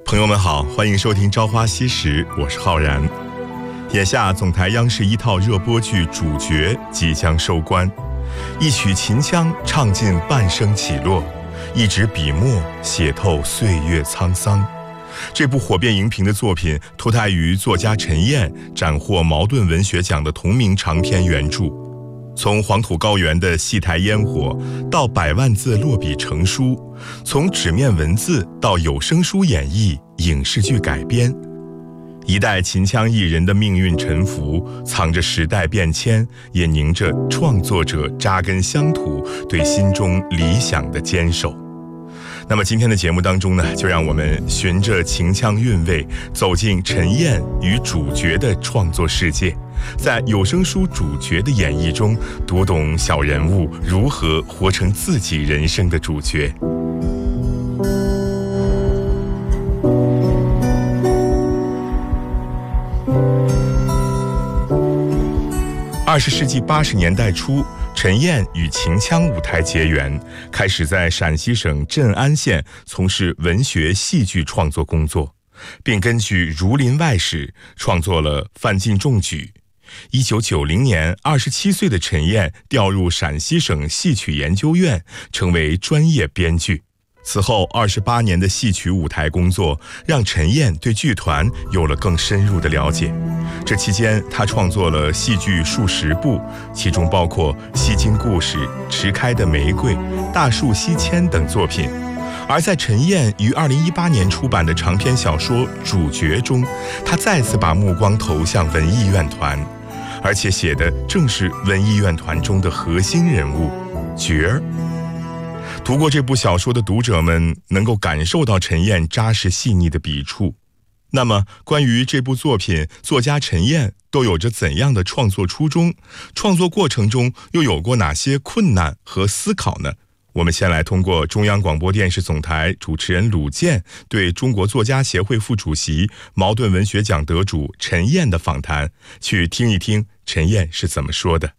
朋友们好，欢迎收听《朝花夕拾》，我是浩然。眼下总台央视一套热播剧《主角》即将收官，一曲秦腔唱尽半生起落，一纸笔墨写透岁月沧桑。这部火遍荧屏的作品脱胎于作家陈燕斩获茅盾文学奖的同名长篇原著。从黄土高原的戏台烟火到百万字落笔成书，从纸面文字到有声书演绎、影视剧改编，一代秦腔艺人的命运沉浮，藏着时代变迁，也凝着创作者扎根乡土对心中理想的坚守。那么今天的节目当中呢，就让我们循着秦腔韵味，走进陈燕与主角的创作世界，在有声书主角的演绎中，读懂小人物如何活成自己人生的主角。20世纪80年代初，陈燕与秦腔舞台结缘，开始在陕西省镇安县从事文学戏剧创作工作，并根据《儒林外史》创作了《范进中举》。1990年，27岁的陈燕调入陕西省戏曲研究院，成为专业编剧。此后28年的戏曲舞台工作，让陈燕对剧团有了更深入的了解。这期间，他创作了戏剧数十部，其中包括《西京故事》《池开的玫瑰》《大树西迁》等作品。而在陈燕于2018年出版的长篇小说《主角》中，他再次把目光投向文艺院团，而且写的正是文艺院团中的核心人物角儿。读过这部小说的读者们能够感受到陈燕扎实细腻的笔触。那么关于这部作品，作家陈燕都有着怎样的创作初衷？创作过程中又有过哪些困难和思考呢？我们先来通过中央广播电视总台主持人鲁健对中国作家协会副主席、茅盾文学奖得主陈燕的访谈，去听一听陈燕是怎么说的。